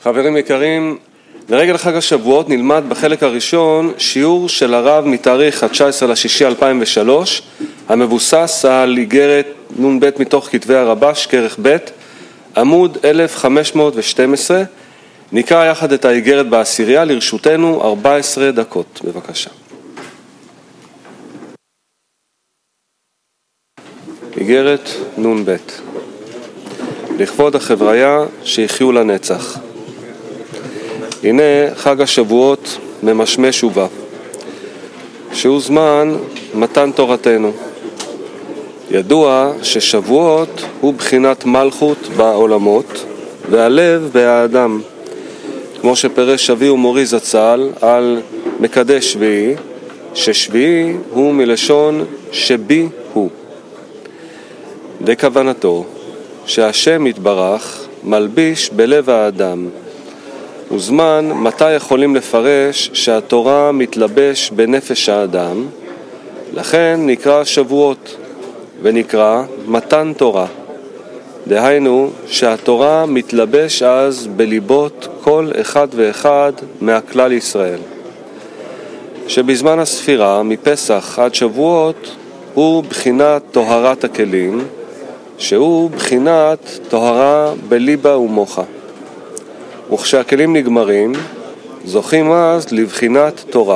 חברים יקרים, לרגל חג השבועות נלמד בחלק הראשון שיעור של הרב מתאריך ה-19/6/2003 המבוסס על איגרת נ"ב מתוך כתבי הרבש, כרך ב', עמוד 1512. נקרא יחד את האיגרת בעשירייה, לרשותנו 14 דקות. בבקשה. איגרת נ"ב. לכבוד החבריה שיחיו לנצח. הנה חג השבועות ממשמש ובא, שהוא זמן מתן תורתנו. ידוע ששבועות הוא בחינת מלכות בעולמות והלב באדם, כמו שפרש אבי ומורי זצ"ל על מקדש שביעי, ששביעי הוא מלשון שבי הוא. וכוונתו שהשם יתברך מלביש בלב האדם. וזמן מתי יכולים לפרש שהתורה מתלבש בנפש האדם, לכן נקרא שבועות ונקרא מתן תורה. דהיינו שהתורה מתלבש אז בליבות כל אחד ואחד מהכלל ישראל. שבזמן הספירה מפסח עד שבועות הוא בחינת טהרת הכלים, שהוא בחינת טהרה בליבה ומוחה. וכשהכלים נגמרים, זוכים אז לבחינת תורה.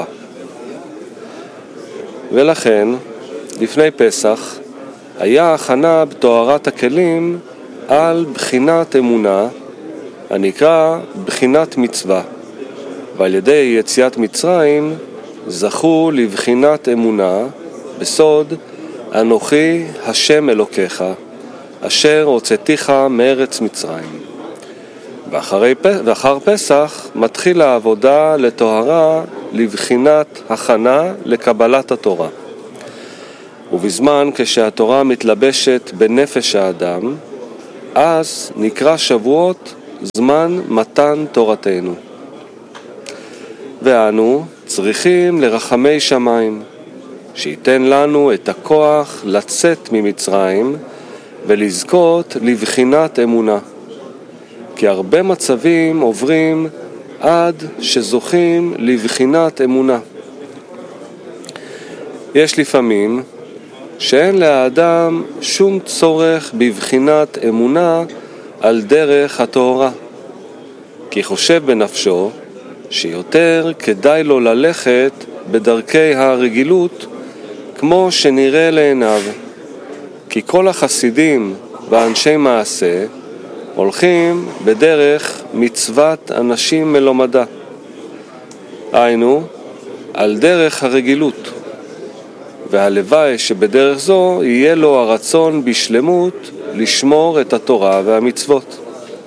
ולכן, לפני פסח, היה הכנה בטהרת הכלים על בחינת אמונה, הנקרא בחינת מצווה. ועל ידי יציאת מצרים, זכו לבחינת אמונה, בסוד, אנוכי השם אלוקיך, אשר הוצאתיך מארץ מצרים. ואחר פסח מתחיל העבודה לטהרה לבחינת הכנה לקבלת התורה. ובזמן כשהתורה מתלבשת בנפש האדם, אז נקרא שבועות זמן מתן תורתנו. ואנו צריכים לרחמי שמיים, שייתן לנו את הכוח לצאת ממצרים ולזכות לבחינת אמונה. כי הרבה מצבים עוברים עד שזוכים לבחינת אמונה. יש לפעמים שאין לאדם שום צורך בבחינת אמונה על דרך התורה, כי חושב בנפשו שיותר כדאי לו ללכת בדרכי הרגילות כמו שנראה לעיניו. כי כל החסידים ואנשי מעשה הולכים בדרך מצוות אנשים מלומדה, היינו על דרך הרגילות, והלוואי שבדרך זו יהיה לו הרצון בשלמות לשמור את התורה והמצוות.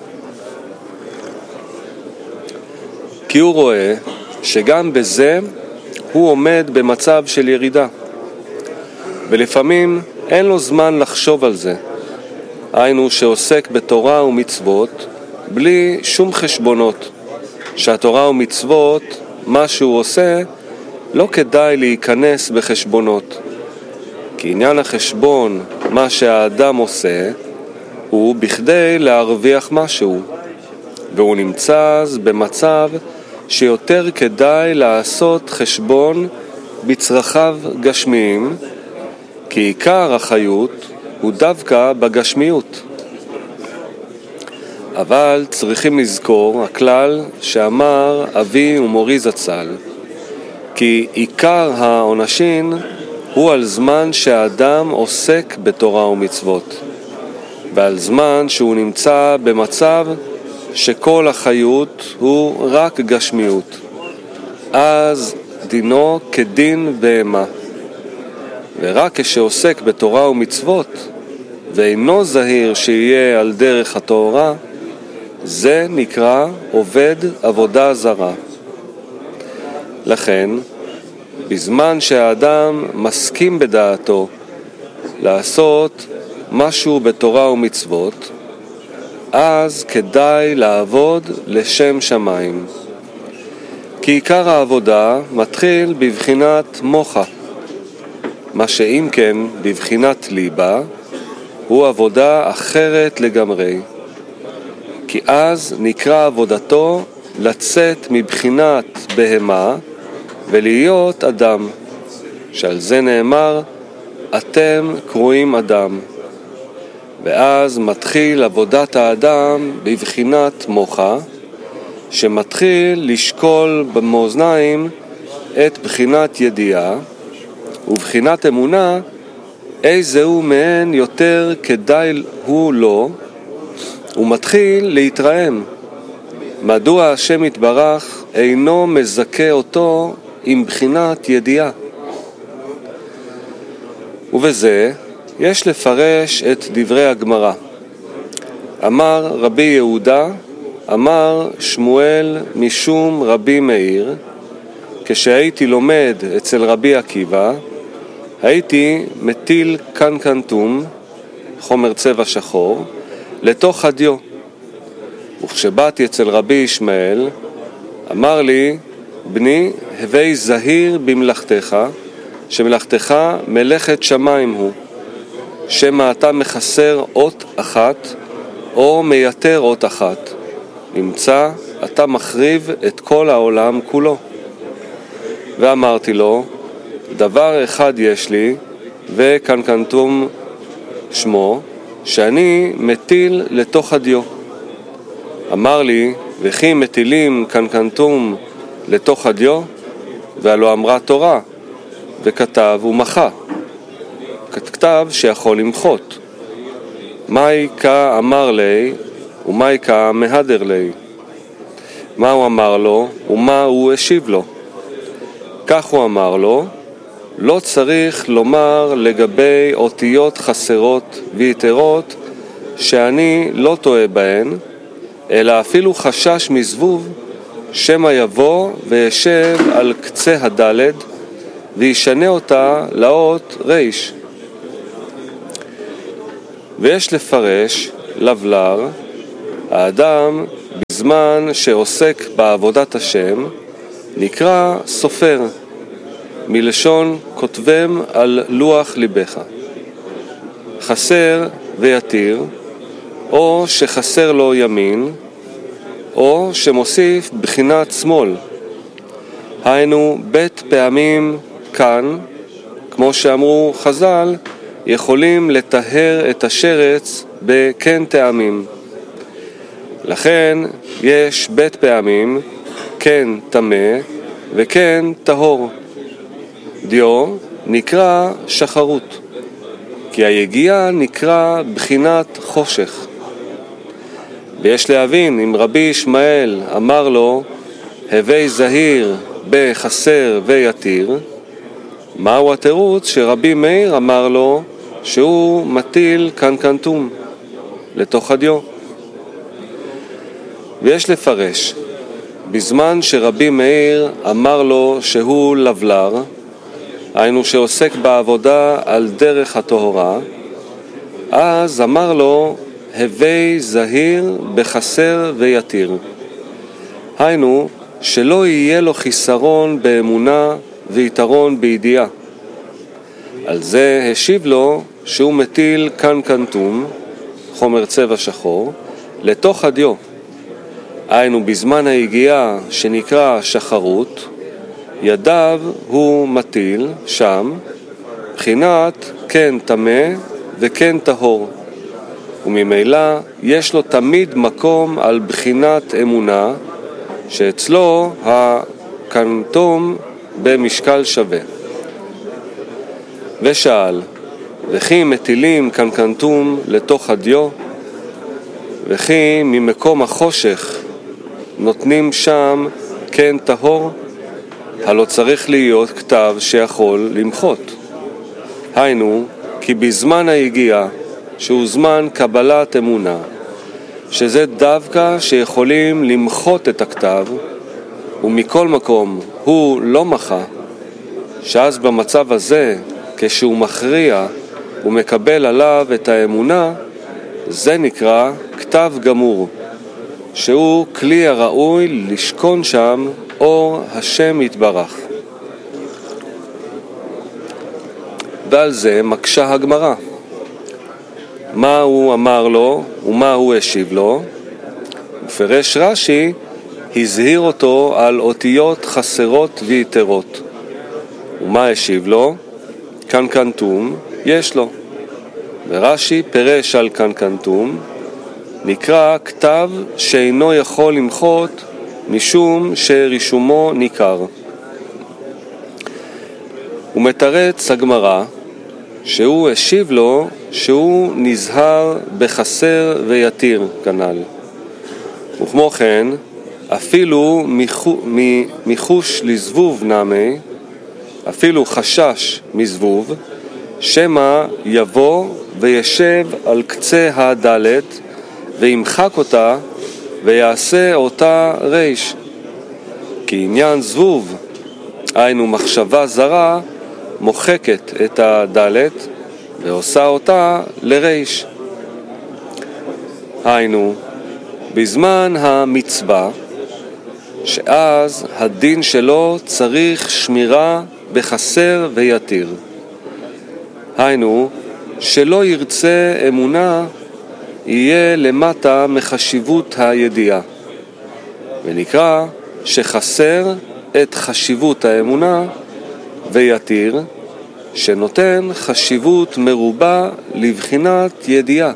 כי הוא רואה שגם בזה הוא עומד במצב של ירידה, ולפעמים אין לו זמן לחשוב על זה, היינו שעוסק בתורה ומצוות בלי שום חשבונות, שהתורה ומצוות, מה שהוא עושה, לא כדאי להיכנס בחשבונות. כי עניין החשבון, מה שהאדם עושה, הוא בכדי להרוויח משהו, והוא נמצא אז במצב שיותר כדאי לעשות חשבון בצרכיו גשמיים, כי עיקר החיות הוא דווקא בגשמיות. אבל צריכים לזכור הכלל שאמר אבי ומורי זצ"ל, כי עיקר העונשין הוא על זמן שהאדם עוסק בתורה ומצוות, ועל זמן שהוא נמצא במצב שכל החיות הוא רק גשמיות. אז דינו כדין בהמה. ורק כשעוסק בתורה ומצוות ואינו זהיר שיהיה על דרך התורה, זה נקרא עובד עבודה זרה. לכן, בזמן שהאדם מסכים בדעתו לעשות משהו בתורה ומצוות, אז כדאי לעבוד לשם שמיים. כי עיקר העבודה מתחיל בבחינת מוחה, מה שאם כן בבחינת ליבה הוא עבודה אחרת לגמרי. כי אז נקרא עבודתו לצאת מבחינת בהמה ולהיות אדם, שעל זה נאמר, אתם קרואים אדם. ואז מתחיל עבודת האדם בבחינת מוחה, שמתחיל לשקול במאזניים את בחינת ידיעה, ובחינת אמונה, איזהו מהן יותר כדאי הוא לו, ומתחיל להתרעם. מדוע השם יתברך אינו מזכה אותו עם בחינת ידיעה? ובזה יש לפרש את דברי הגמרא. אמר רבי יהודה, אמר שמואל משום רבי מאיר, כשהייתי לומד אצל רבי עקיבא, הייתי מטיל קנקנטום, חומר צבע שחור, לתוך הדיו. וכשבאתי אצל רבי ישמעאל, אמר לי, בני, הווי זהיר במלאכתך, שמלאכתך מלאכת שמיים הוא. שמא אתה מחסר אות אחת, או מייתר אות אחת. נמצא, אתה מחריב את כל העולם כולו. ואמרתי לו, דבר אחד יש לי, וקנקנטום שמו, שאני מטיל לתוך הדיו. אמר לי, וכי מטילים קנקנטום לתוך הדיו? והלא אמרה תורה, וכתב ומחה. כתב שיכול למחות. מהי כה אמר לי, ומהי כה מהדר לי? מה הוא אמר לו, ומה הוא השיב לו? כך הוא אמר לו, לא צריך לומר לגבי אותיות חסרות ויתרות שאני לא טועה בהן, אלא אפילו חשש מזבוב שמא יבוא וישב על קצה הדלת וישנה אותה לאות ריש. ויש לפרש לבלר, האדם בזמן שעוסק בעבודת השם נקרא סופר, מלשון כותבם על לוח ליבך. חסר ויתיר, או שחסר לו ימין, או שמוסיף בחינת שמאל. היינו בית פעמים כאן, כמו שאמרו חז"ל, יכולים לטהר את השרץ בכן טעמים. לכן יש בית פעמים כן טמא וכן טהור. דיו נקרא שחרות, כי היגיעה נקרא בחינת חושך. ויש להבין, אם רבי ישמעאל אמר לו, הווי זהיר בחסר ויתיר, מהו התירוץ שרבי מאיר אמר לו שהוא מטיל קנקנטום לתוך הדיו? ויש לפרש, בזמן שרבי מאיר אמר לו שהוא לבלר, היינו שעוסק בעבודה על דרך הטהרה, אז אמר לו, הווי זהיר בחסר ויתיר. היינו, שלא יהיה לו חיסרון באמונה ויתרון בידיעה. על זה השיב לו שהוא מטיל קנקנטום, חומר צבע שחור, לתוך הדיו. היינו בזמן היגיעה שנקרא שחרות, ידיו הוא מטיל שם, בחינת כן טמא וכן טהור. וממילא יש לו תמיד מקום על בחינת אמונה, שאצלו הקנטום במשקל שווה. ושאל, וכי מטילים קנקנטום לתוך הדיו? וכי ממקום החושך נותנים שם כן טהור? הלא צריך להיות כתב שיכול למחות. היינו, כי בזמן היגיעה, שהוא זמן קבלת אמונה, שזה דווקא שיכולים למחות את הכתב, ומכל מקום הוא לא מחה, שאז במצב הזה, כשהוא מכריע ומקבל עליו את האמונה, זה נקרא כתב גמור, שהוא כלי הראוי לשכון שם אור השם יתברך. ועל זה מקשה הגמרא. מה הוא אמר לו ומה הוא השיב לו? ופרש רש"י, הזהיר אותו על אותיות חסרות ויתרות. ומה השיב לו? קנקנטום יש לו. ורש"י פירש על קנקנטום, נקרא כתב שאינו יכול למחות משום שרישומו ניכר. הוא מתרץ הגמרא שהוא השיב לו שהוא נזהר בחסר ויתיר כנ"ל. וכמו כן, אפילו מחוש לזבוב נמי, אפילו חשש מזבוב, שמא יבוא וישב על קצה הדלת וימחק אותה ויעשה אותה ריש. כי עניין זבוב, היינו מחשבה זרה, מוחקת את הדלת ועושה אותה לריש. היינו, בזמן המצווה, שאז הדין שלו צריך שמירה בחסר ויתיר. היינו, שלא ירצה אמונה יהיה למטה מחשיבות הידיעה, ונקרא שחסר את חשיבות האמונה ויתיר, שנותן חשיבות מרובה לבחינת ידיעה.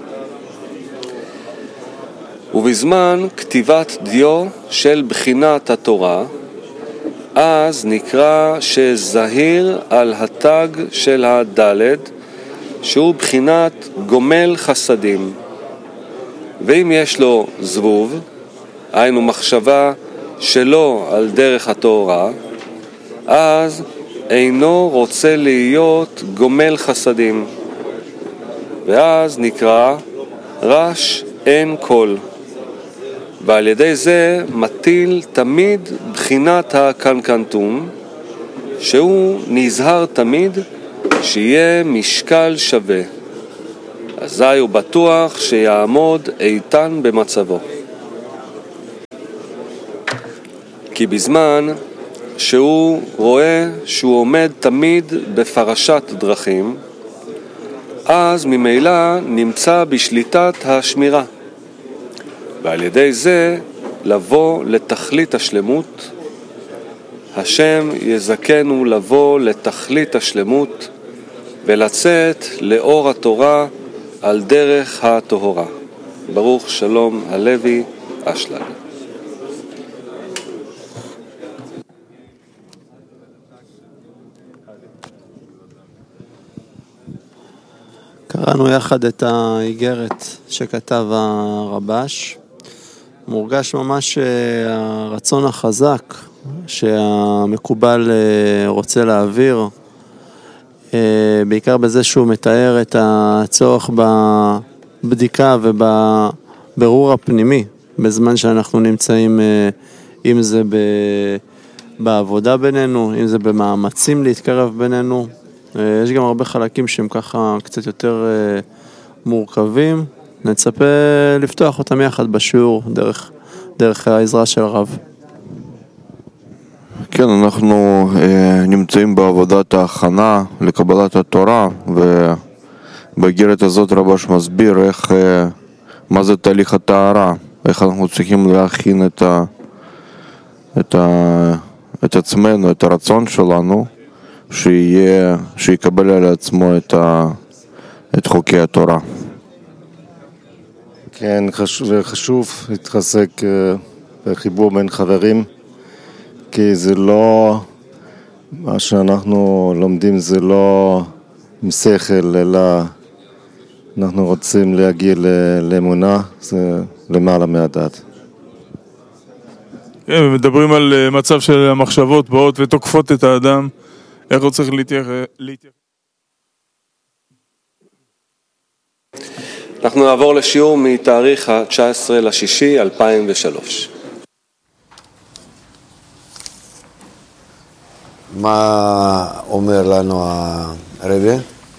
ובזמן כתיבת דיו של בחינת התורה, אז נקרא שזהיר על התג של הדלת, שהוא בחינת גומל חסדים. ואם יש לו זבוב, היינו מחשבה שלא על דרך התורה, אז אינו רוצה להיות גומל חסדים. ואז נקרא רש אין קול. ועל ידי זה מטיל תמיד בחינת הקנקנטום, שהוא נזהר תמיד שיהיה משקל שווה. אזי הוא בטוח שיעמוד איתן במצבו. כי בזמן שהוא רואה שהוא עומד תמיד בפרשת דרכים, אז ממילא נמצא בשליטת השמירה. ועל ידי זה לבוא לתכלית השלמות. השם יזכנו לבוא לתכלית השלמות ולצאת לאור התורה על דרך הטהורה. ברוך שלום הלוי אשלג. קראנו יחד את האיגרת שכתב הרבש. מורגש ממש הרצון החזק שהמקובל רוצה להעביר, בעיקר בזה שהוא מתאר את הצורך בבדיקה ובבירור הפנימי בזמן שאנחנו נמצאים, אם זה בעבודה בינינו, אם זה במאמצים להתקרב בינינו. יש גם הרבה חלקים שהם ככה קצת יותר מורכבים. נצפה לפתוח אותם יחד בשיעור דרך העזרה של הרב. כן, אנחנו נמצאים בעבודת ההכנה לקבלת התורה, ובאיגרת הזאת רבש מסביר מה זה תהליך הטהרה, איך אנחנו צריכים להכין את עצמנו, את הרצון שלנו, שיקבל על עצמו את חוקי התורה. כן, חשוב להתחזק בחיבור בין חברים, כי זה לא, מה שאנחנו לומדים זה לא עם שכל, אלא אנחנו רוצים להגיע לאמונה, זה למעלה מהדעת. כן, מדברים על מצב של המחשבות באות ותוקפות את האדם, איך הוא צריך להתייחס. אנחנו נעבור לשיעור מתאריך ה-19/6/2003. מה אומר לנו הרבי?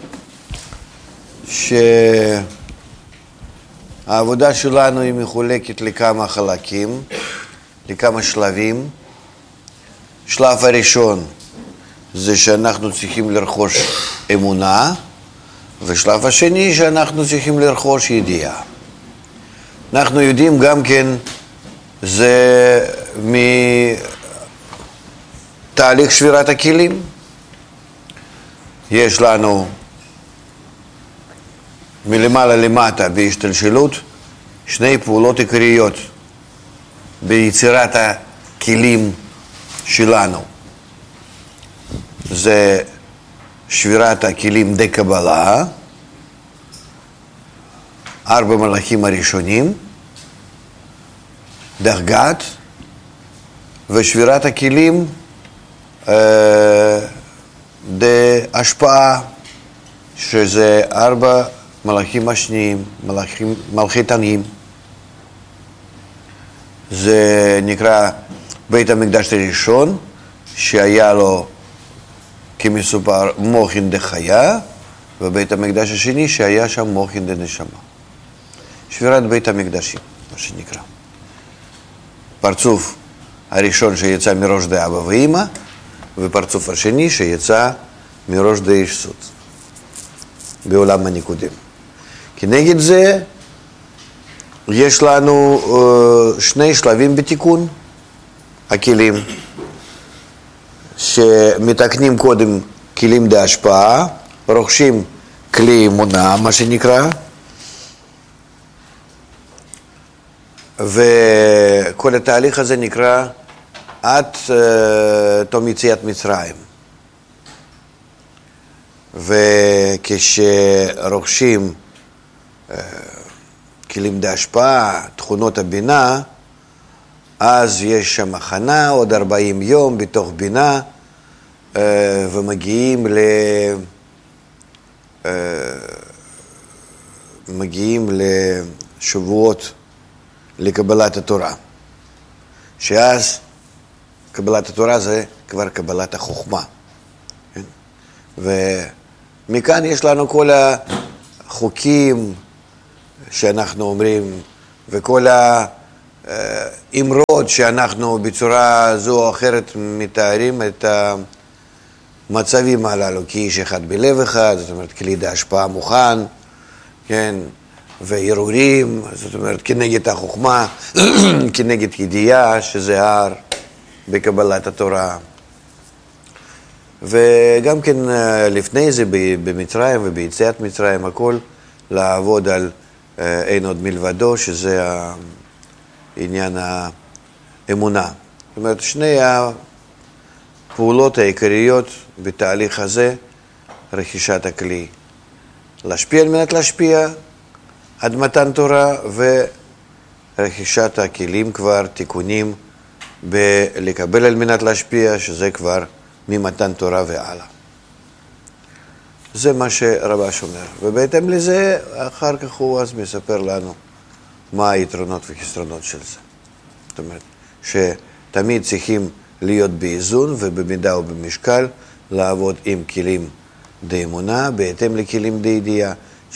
שהעבודה שלנו היא מחולקת לכמה חלקים, לכמה שלבים. שלב הראשון זה שאנחנו צריכים לרכוש אמונה, ושלב השני שאנחנו צריכים לרכוש ידיעה. אנחנו יודעים גם כן זה מתהליך שבירת הכלים. יש לנו מלמעלה למטה בהשתלשלות שני פעולות עיקריות ביצירת הכלים שלנו. זה שבירת הכלים די קבלה, 4 מלאכים הראשונים, דרגת, ושבירת הכלים די השפעה, שזה 4 מלאכים השניים, מלכי תנים. זה נקרא בית המקדש הראשון, שהיה לו כמסופר מוחין דחיה, ובית המקדש השני שהיה שם מוחין דנשמה. שבירת בית המקדשים, מה שנקרא. פרצוף הראשון שיצא מראש די אבא ואמא, ופרצוף השני שיצא מראש די איש סוד, בעולם הניקודים. כנגד זה יש לנו שני שלבים בתיקון הכלים, שמתקנים קודם כלים די השפעה, רוכשים כלי אמונה, מה שנקרא, וכל התהליך הזה נקרא עד תום יציאת מצרים. וכשרוכשים כלים די השפעה, תכונות הבינה, אז יש שם הכנה, עוד 40 יום בתוך בינה, ומגיעים לשבועות לקבלת התורה. שאז קבלת התורה זה כבר קבלת החוכמה. ומכאן יש לנו כל החוקים שאנחנו אומרים, וכל האמרות שאנחנו בצורה זו או אחרת מתארים את המצבים הללו, כאיש אחד בלב אחד, זאת אומרת כלי די השפעה מוכן, כן, וערעורים, זאת אומרת כנגד החוכמה, כנגד ידיעה, שזה הר בקבלת התורה. וגם כן לפני זה במצרים וביציאת מצרים, הכל לעבוד על אין עוד מלבדו, שזה עניין האמונה. זאת אומרת, שני הפעולות העיקריות בתהליך הזה, רכישת הכלי. להשפיע על מנת להשפיע עד מתן תורה, ורכישת הכלים כבר, תיקונים בלקבל על מנת להשפיע, שזה כבר ממתן תורה והלאה. זה מה שרבש אומר. ובהתאם לזה, אחר כך הוא אז מספר לנו מה היתרונות וחסרונות של זה. זאת אומרת, שתמיד צריכים להיות באיזון ובמידה ובמשקל, לעבוד עם כלים די אמונה, בהתאם לכלים די ידיעה,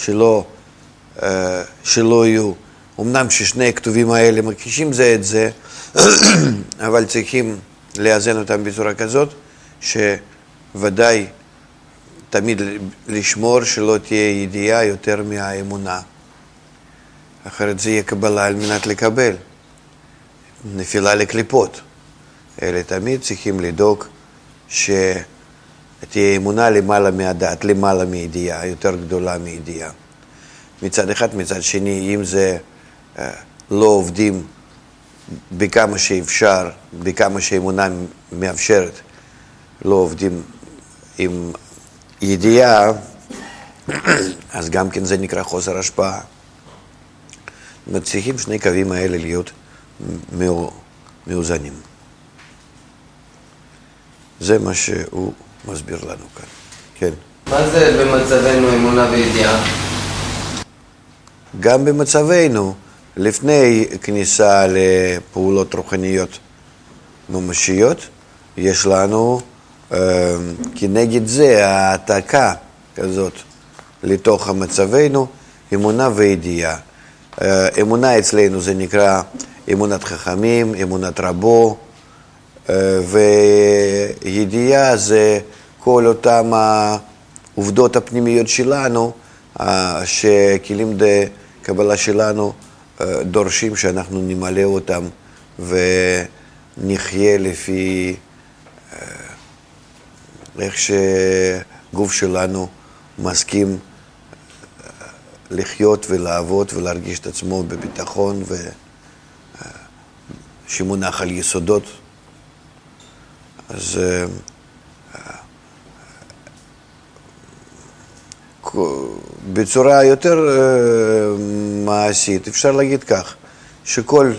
שלא יהיו, אמנם ששני הכתובים האלה מקישים זה את זה, אבל צריכים לאזן אותם בצורה כזאת, שוודאי תמיד לשמור שלא תהיה ידיעה יותר מהאמונה. אחרת זה יהיה קבלה על מנת לקבל. נפילה לקליפות. אלה תמיד צריכים לדאוג שתהיה אמונה למעלה מהדעת, למעלה מידיעה, יותר גדולה מידיעה. מצד אחד, מצד שני, אם זה לא עובדים בכמה שאפשר, בכמה שאמונה מאפשרת, לא עובדים עם ידיעה, אז גם כן זה נקרא חוסר השפעה. צריכים שני קווים האלה להיות מאוזנים. זה מה שהוא מסביר לנו כאן. כן. מה זה במצבנו אמונה וידיעה? גם במצבנו, לפני כניסה לפעולות רוחניות ממשיות, יש לנו כנגד זה העתקה כזאת לתוך מצבנו, אמונה וידיעה. אמונה אצלנו זה נקרא אמונת חכמים, אמונת רבו, וידיעה זה כל אותם העובדות הפנימיות שלנו, שכלים די קבלה שלנו דורשים שאנחנו נמלא אותם ונחיה לפי איך שגוף שלנו מסכים לחיות ולעבוד ולהרגיש את עצמו בביטחון שמונח על יסודות. אז בצורה יותר מעשית אפשר להגיד כך, שכל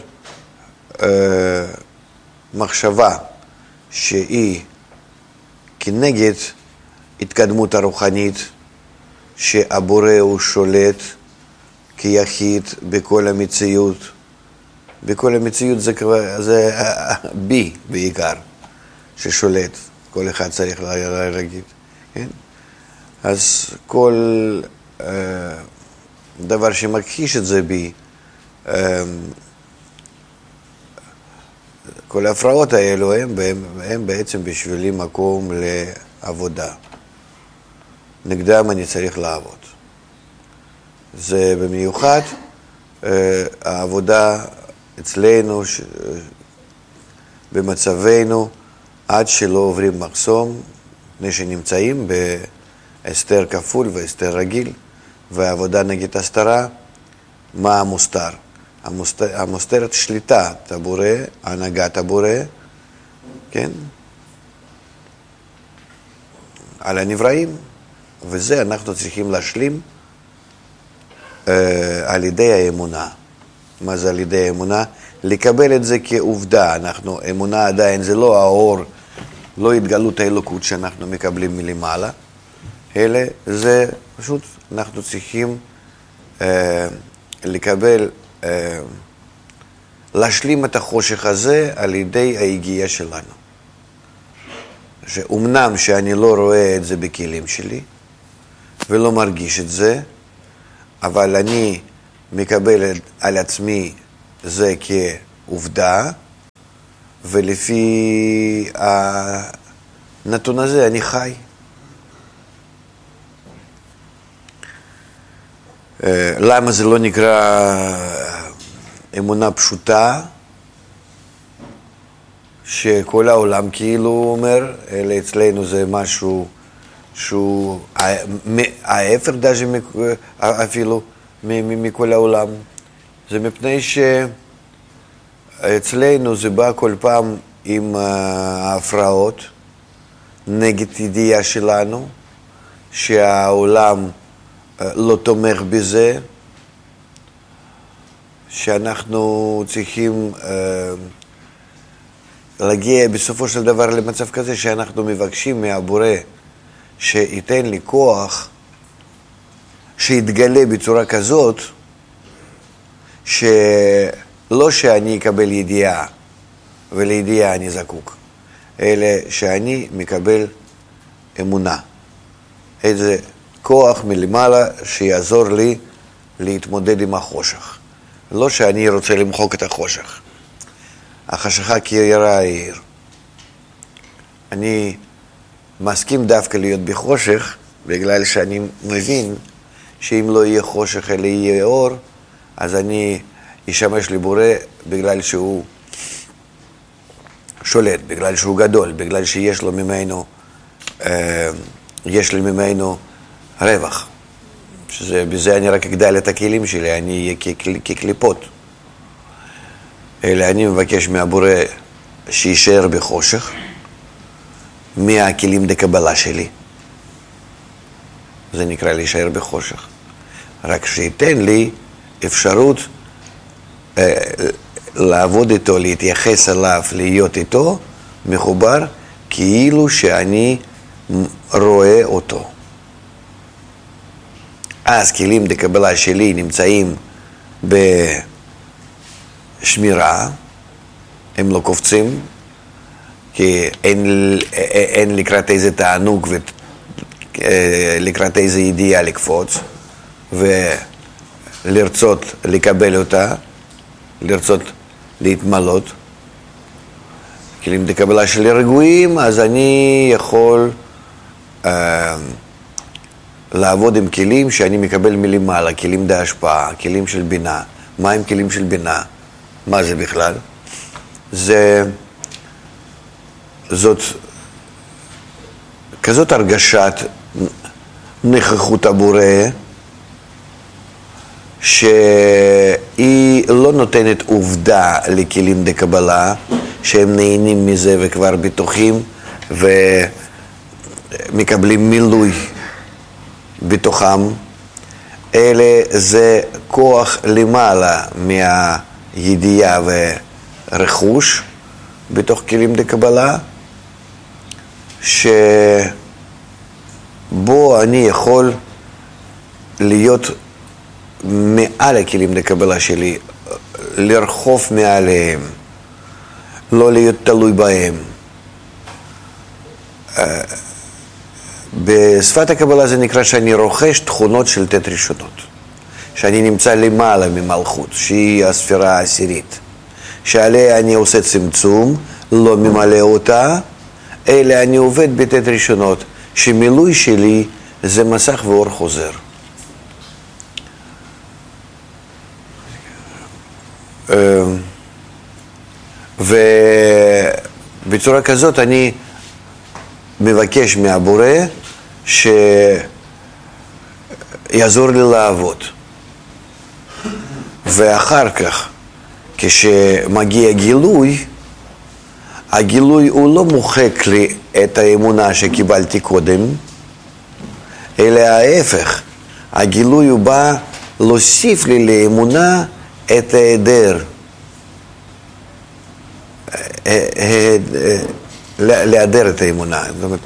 מחשבה שהיא כנגד התקדמות הרוחנית, שהבורא הוא שולט כיחיד בכל המציאות, בכל המציאות זה בי בעיקר ששולט, כל אחד צריך להגיד, כן? אז כל דבר שמכחיש את זה בי, כל ההפרעות האלו הם בעצם בשבילי מקום לעבודה. נגדם אני צריך לעבוד. זה במיוחד העבודה אצלנו, במצבנו, עד שלא עוברים מחסום, לפני שנמצאים בהסתר כפול והסתר רגיל, והעבודה נגד הסתרה, מה המוסתר? המוסתרת שליטת הבורא, הנהגת הבורא, כן? על הנבראים, וזה אנחנו צריכים להשלים על ידי האמונה. מה זה על ידי האמונה? לקבל את זה כעובדה. אמונה עדיין זה לא האור, לא התגלות האלוקות שאנחנו מקבלים מלמעלה, אלא זה פשוט אנחנו צריכים לקבל, להשלים את החושך הזה על ידי ההגיעה שלנו. שאומנם שאני לא רואה את זה בכלים שלי ולא מרגיש את זה, אבל אני מקבל על עצמי זה כעובדה, ולפי הנתון הזה אני חי. למה זה לא נקרא אמונה פשוטה, שכל העולם כאילו אומר, אלא אצלנו זה משהו שהוא ההפך דווקא אפילו מכל העולם. זה מפני שאצלנו זה בא כל פעם עם ההפרעות נגד ידיעה שלנו, שהעולם לא תומך בזה, שאנחנו צריכים להגיע בסופו של דבר למצב כזה שאנחנו מבקשים מהבורא שייתן לי כוח שיתגלה בצורה כזאת שלא שאני אקבל ידיעה ולידיעה אני זקוק, אלא שאני מקבל אמונה, איזה כוח מלמעלה שיעזור לי להתמודד עם החושך. לא שאני רוצה למחוק את החושך, החשכה כירה העיר. אני מסכים דווקא להיות בחושך, בגלל שאני מבין שאם לא יהיה חושך אלא יהיה אור, אז אני אשמש לבורא בגלל שהוא שולט, בגלל שהוא גדול, בגלל שיש לו ממנו, יש לי ממנו רווח. בזה אני רק אגדל את הכלים שלי, אני אהיה כקליפות. אלא אני מבקש מהבורא שישאר בחושך, מהכלים דקבלה שלי. זה נקרא להישאר בחושך. רק שייתן לי אפשרות לעבוד איתו, להתייחס אליו, להיות איתו, מחובר, כאילו שאני רואה אותו. אז כלים דקבלה שלי נמצאים בשמירה, הם לא קופצים, כי אין לקראת איזה תענוג ולקראת איזה ידיעה לקפוץ, ולרצות לקבל אותה, לרצות להתמלות. כלים דקבלה שלי רגועים, אז אני יכול לעבוד עם כלים שאני מקבל מלמעלה, כלים דה השפעה, כלים של בינה. מה הם כלים של בינה? מה זה בכלל? זאת כזאת הרגשת נוכחות הבורא, שהיא לא נותנת עובדה לכלים דקבלה, שהם נהנים מזה וכבר בטוחים ומקבלים מילוי בתוכם, אלא זה כוח למעלה מהידיעה ורכוש בתוך כלים דקבלה, שבו אני יכול להיות מעל הכלים דקבלה שלי, לרחוב מעליהם, לא להיות תלוי בהם. בשפת הקבלה זה נקרא שאני רוכש תכונות של תת ראשונות, שאני נמצא למעלה ממלכות, שהיא הספירה העשירית, שעליה אני עושה צמצום, לא ממלא אותה, אלא אני עובד בתת ראשונות, שמילוי שלי זה מסך ואור חוזר. ובצורה כזאת אני מבקש מהבורא שיעזור לי לעבוד. ואחר כך, כשמגיע גילוי, הגילוי הוא לא מוחק לי את האמונה שקיבלתי קודם, אלא ההפך. הגילוי הוא בא להוסיף לי לאמונה את ההיעדר. להיעדר את האמונה.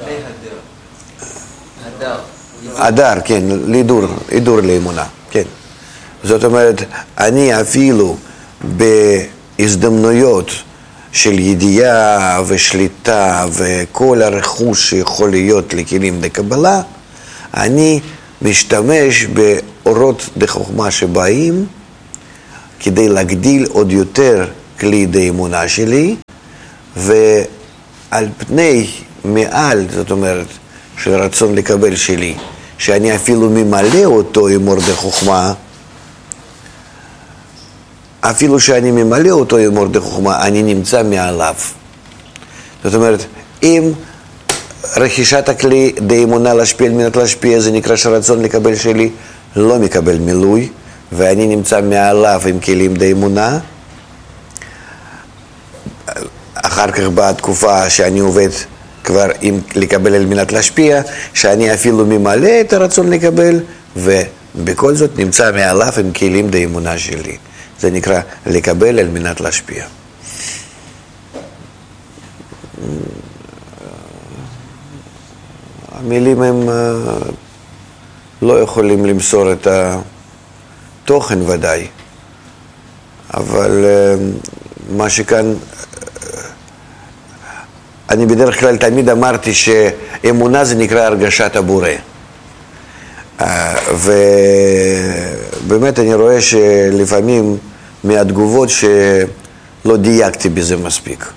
הדר, כן, להידור לאמונה, כן. זאת אומרת, אני אפילו בהזדמנויות של ידיעה ושליטה וכל הרכוש שיכול להיות לכלים דקבלה, אני משתמש באורות דחוכמה שבאים כדי להגדיל עוד יותר כלי דאמונה שלי, ועל פני מעל, זאת אומרת, של רצון לקבל שלי, שאני אפילו ממלא אותו עם אור דחוכמה, אפילו שאני ממלא אותו עם אור דחוכמה, אני נמצא מעליו. זאת אומרת, אם רכישת הכלי דאמונה להשפיע על מנת להשפיע, זה נקרא שרצון לקבל שלי לא מקבל מילוי, ואני נמצא מעליו עם כלים דאמונה. אחר כך באה תקופה שאני עובד כבר עם לקבל על מנת להשפיע, שאני אפילו ממלא את הרצון לקבל, ובכל זאת נמצא מעליו עם כלים דאמונה שלי. זה נקרא לקבל על מנת להשפיע. המילים הם לא יכולים למסור את התוכן ודאי, אבל מה שכאן, אני בדרך כלל תמיד אמרתי שאמונה זה נקרא הרגשת הבורא. ובאמת אני רואה שלפעמים מהתגובות שלא דייקתי בזה מספיק.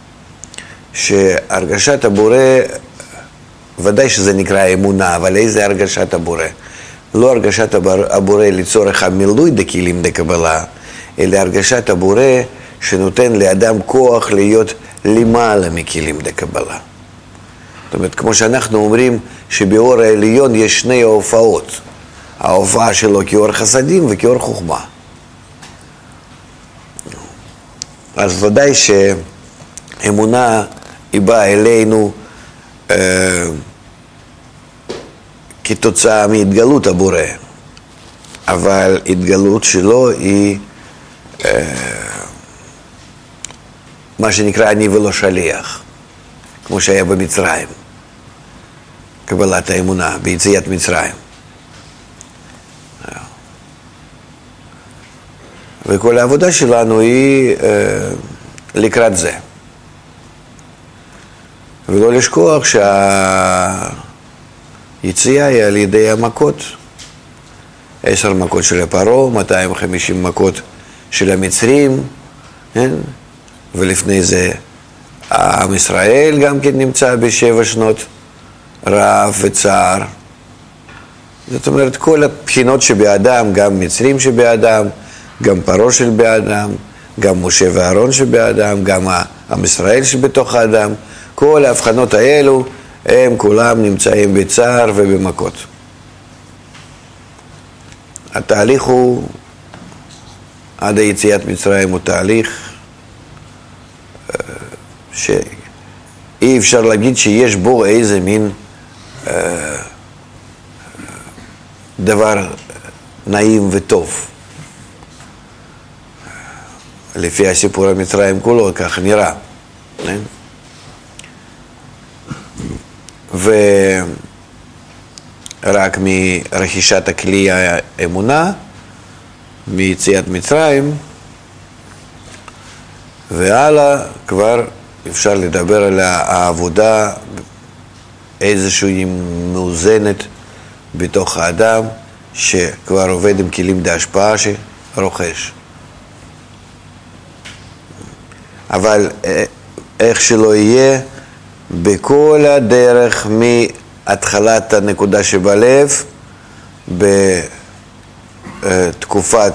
שהרגשת הבורא, ודאי שזה נקרא אמונה, אבל איזה הרגשת הבורא? לא הרגשת הבורא לצורך המילוי דכלים דקבלה, אלא הרגשת הבורא שנותן לאדם כוח להיות למעלה מכלים דקבלה. זאת אומרת, כמו שאנחנו אומרים שבאור העליון יש שני ההופעות. ההופעה שלו כאור חסדים וכאור חוכמה. אז ודאי שאמונה היא באה אלינו כתוצאה מהתגלות הבורא. אבל התגלות שלו היא מה שנקרא אני ולא שליח, כמו שהיה במצרים. קבלת האמונה ביציאת מצרים. וכל העבודה שלנו היא לקראת זה. ולא לשכוח שהיציאה היא על ידי המכות. 10 מכות של הפרעה, 250 מכות של המצרים, כן? ולפני זה עם ישראל גם כן נמצא ב7 שנות רעב וצער. זאת אומרת, כל הבחינות שבאדם, גם מצרים שבאדם, גם פרעה של באדם, גם משה ואהרון שבאדם, גם עם ישראל שבתוך האדם. כל ההבחנות האלו הם כולם נמצאים בצער ובמכות. התהליך הוא, עד היציאת מצרים הוא תהליך שאי אפשר להגיד שיש בו איזה מין דבר נעים וטוב. לפי הסיפור המצרים כולו, כך נראה. ורק מרכישת הכלי האמונה, מיציאת מצרים, והלאה כבר אפשר לדבר על העבודה איזושהי מאוזנת בתוך האדם, שכבר עובד עם כלים דהשפעה שרוכש. אבל איך שלא יהיה, בכל הדרך מהתחלת הנקודה שבלב, בתקופת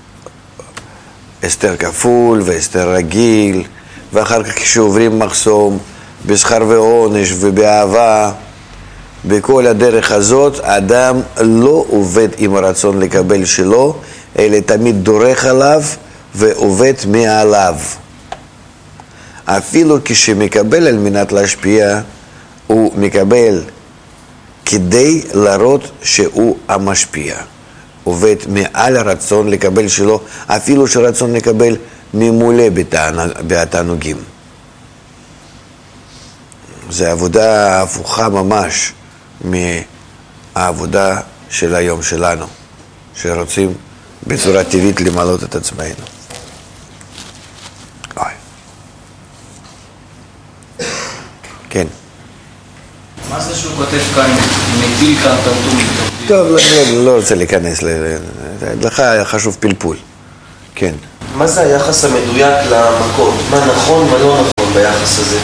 אסתר כפול ואסתר רגיל, ואחר כך כשעוברים מחסום, בשכר ועונש ובאהבה, בכל הדרך הזאת, האדם לא עובד עם הרצון לקבל שלו, אלא תמיד דורך עליו ועובד מעליו. אפילו כשמקבל על מנת להשפיע, הוא מקבל כדי להראות שהוא המשפיע. עובד מעל הרצון לקבל שלו, אפילו שרצון לקבל ממולא בתענוגים. זו עבודה הפוכה ממש מהעבודה של היום שלנו, שרוצים בצורה טבעית למלות את עצמנו. כן. מה זה שהוא כותב כאן, מטיל כאן טמטום? טוב, לא רוצה להיכנס, לך חשוב פלפול. כן. מה זה היחס המדויק למכות? מה נכון, מה לא נכון ביחס הזה?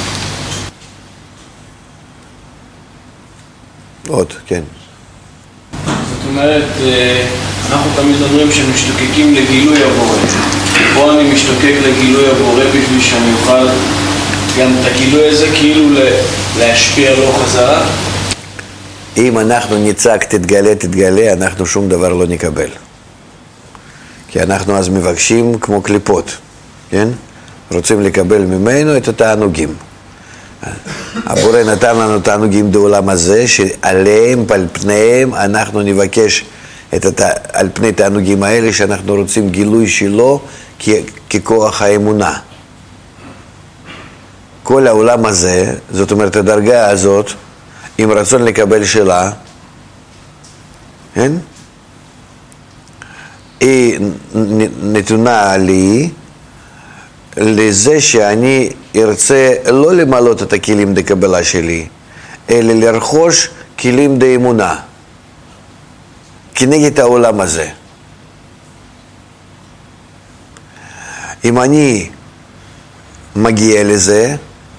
עוד, כן. זאת אומרת, אנחנו תמיד אומרים שמשתוקקים לגילוי הבורא. פה אני משתוקק לגילוי הבורא בשביל שאני אוכל גם את הגילוי הזה כאילו להשפיע לו חזרה. אם אנחנו נצעק תתגלה, אנחנו שום דבר לא נקבל. כי אנחנו אז מבקשים כמו קליפות, כן? רוצים לקבל ממנו את התענוגים. הבורא נתן לנו תענוגים בעולם הזה, שעליהם, על פניהם, אנחנו נבקש על פני תענוגים האלה, שאנחנו רוצים גילוי שלו ככוח האמונה. כל העולם הזה, זאת אומרת הדרגה הזאת, עם רצון לקבל שלה, כן? היא נתונה לי לזה שאני ארצה לא למלות את הכלים דקבלה שלי, אלא לרכוש כלים דאמונה כנגד העולם הזה. אם אני מגיע לזה,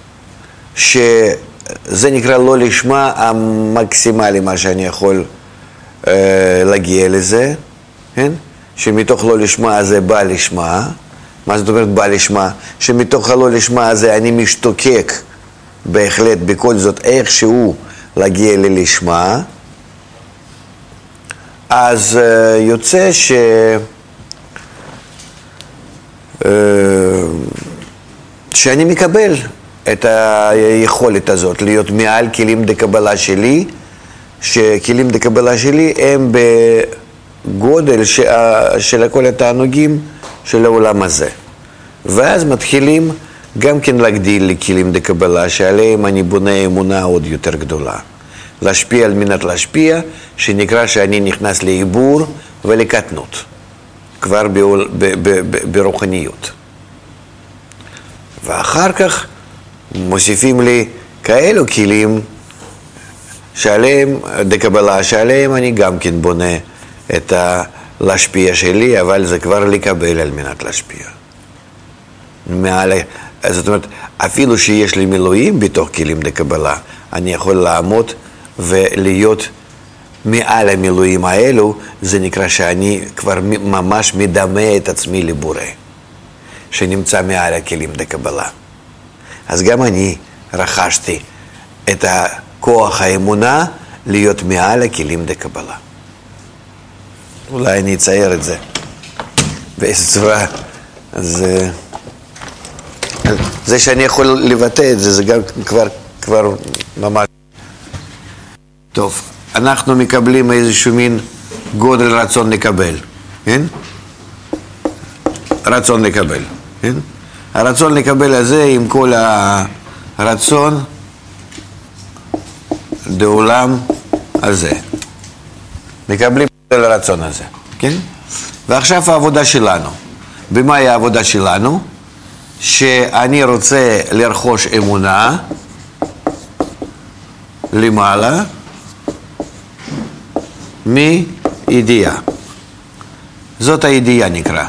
שזה נקרא לא לשמה המקסימלי מה שאני יכול להגיע לזה, כן? שמתוך לא לשמה הזה בא לשמה. מה זאת אומרת בא לשמה? שמתוך הלא לשמה הזה אני משתוקק בהחלט בכל זאת איכשהו להגיע ללשמה. אז יוצא שאני מקבל את היכולת הזאת להיות מעל כלים דקבלה שלי, שכלים דקבלה שלי הם בגודל של כל התענוגים של העולם הזה. ואז מתחילים גם כן להגדיל לכלים דקבלה שעליהם אני בונה אמונה עוד יותר גדולה. להשפיע על מנת להשפיע, שנקרא שאני נכנס לעיבור ולקטנות, כבר ברוחניות. ואחר כך מוסיפים לי כאלו כלים שעליהם, דקבלה שעליהם אני גם כן בונה את להשפיע שלי, אבל זה כבר לקבל על מנת להשפיע. זאת אומרת, אפילו שיש לי מילואים בתוך כלים דקבלה, אני יכול לעמוד ולהיות מעל המילואים האלו, זה נקרא שאני כבר ממש מדמה את עצמי לבורא. שנמצא מעל הכלים דקבלה. אז גם אני רכשתי את כוח האמונה להיות מעל הכלים דקבלה. אולי אני אצייר את זה באיזו צורה. אז זה שאני יכול לבטא את זה, זה גם כבר ממש. טוב, אנחנו מקבלים איזשהו מין גודל רצון לקבל, כן? רצון לקבל, כן? הרצון לקבל הזה עם כל הרצון לעולם הזה. מקבלים את הרצון הזה, כן? ועכשיו העבודה שלנו. במה העבודה שלנו? שאני רוצה לרכוש אמונה למעלה מידיעה. זאת הידיעה נקרא.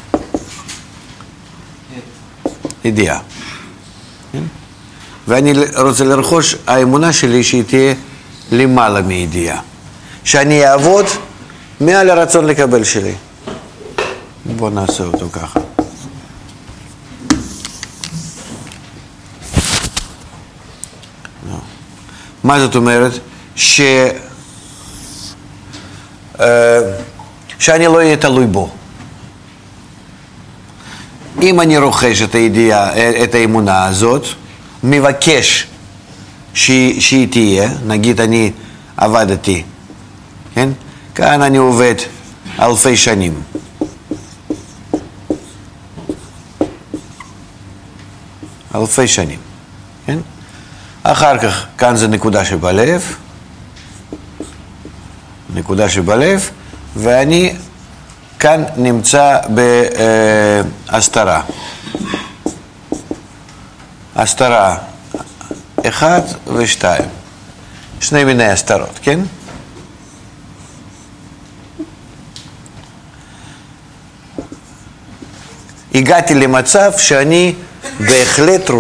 ידיעה. ואני רוצה לרכוש האמונה שלי שהיא תהיה למעלה מידיעה. שאני אעבוד מעל הרצון לקבל שלי. בוא נעשה אותו ככה. מה זאת אומרת? שאני לא אהיה תלוי בו. אם אני רוכש את הידיעה, את האמונה הזאת, מבקש שהיא תהיה, נגיד אני עבדתי, כן? כאן אני עובד אלפי שנים. אלפי שנים, כן? אחר כך, כאן זה נקודה שבלב, נקודה שבלב, ואני כאן נמצא בהסתרה. הסתרה 1 ו2. שני מיני הסתרות, כן? הגעתי למצב שאני בהחלט